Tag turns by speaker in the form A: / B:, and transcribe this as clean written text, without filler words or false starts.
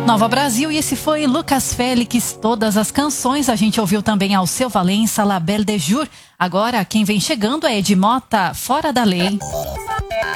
A: Nova Brasil, e esse foi Lucas Félix, todas as canções. A gente ouviu também Alceu Valença, La Belle de Jour. Agora quem vem chegando é Ed Mota, Fora da Lei.